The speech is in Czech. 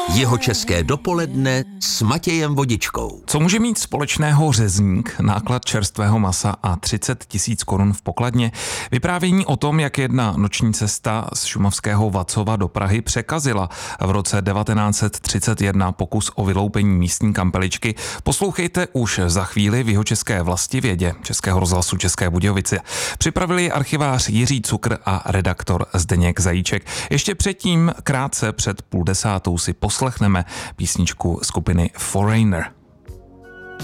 Jihočeské dopoledne s Matějem Vodičkou. Co může mít společného řezník, náklad čerstvého masa a 30 000 korun v pokladně? Vyprávění o tom, jak jedna noční cesta z šumavského Vacova do Prahy překazila v roce 1931 pokus o vyloupení místní kampeličky, poslouchejte už za chvíli v Jihočeské Vlastivědě Českého rozhlasu České Budějovice. Připravili archivář Jiří Cukr a redaktor Zdeněk Zajíček. Ještě předtím, krátce před 9:30 si poslechneme písničku skupiny Foreigner.